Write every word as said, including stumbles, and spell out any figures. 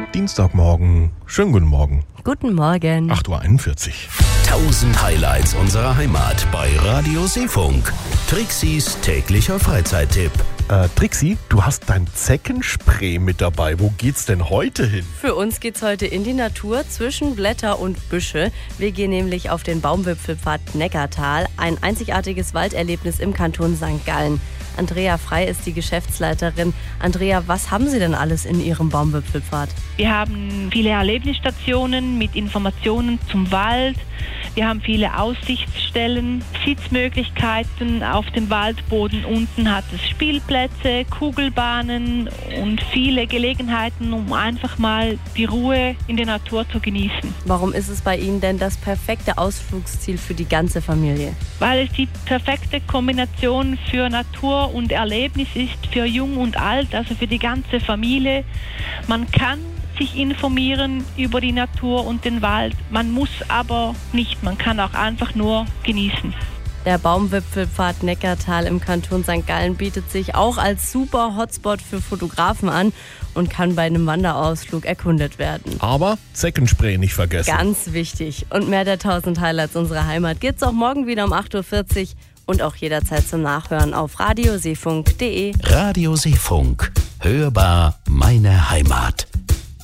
Dienstagmorgen. Schönen guten Morgen. Guten Morgen. acht Uhr einundvierzig. tausend Highlights unserer Heimat bei Radio Seefunk. Trixis täglicher Freizeittipp. Äh, Trixi, du hast dein Zeckenspray mit dabei. Wo geht's denn heute hin? Für uns geht's heute in die Natur zwischen Blätter und Büsche. Wir gehen nämlich auf den Baumwipfelpfad Neckartal, ein einzigartiges Walderlebnis im Kanton Sankt Gallen. Andrea Frei ist die Geschäftsleiterin. Andrea, was haben Sie denn alles in Ihrem Baumwipfelpfad? Wir haben viele Erlebnisstationen mit Informationen zum Wald. Wir haben viele Aussichtsstellen, Sitzmöglichkeiten auf dem Waldboden. Unten hat es Spielplätze, Kugelbahnen und viele Gelegenheiten, um einfach mal die Ruhe in der Natur zu genießen. Warum ist es bei Ihnen denn das perfekte Ausflugsziel für die ganze Familie? Weil es die perfekte Kombination für Natur und Erlebnis ist, für Jung und Alt, also für die ganze Familie. Man kann sich informieren über die Natur und den Wald. Man muss aber nicht, man kann auch einfach nur genießen. Der Baumwipfelpfad Neckartal im Kanton Sankt Gallen bietet sich auch als super Hotspot für Fotografen an und kann bei einem Wanderausflug erkundet werden. Aber Zeckenspray nicht vergessen. Ganz wichtig. Und mehr der tausend Highlights unserer Heimat gibt's auch morgen wieder um acht Uhr vierzig und auch jederzeit zum Nachhören auf radioseefunk punkt de. Radio Seefunk. Hörbar meine Heimat.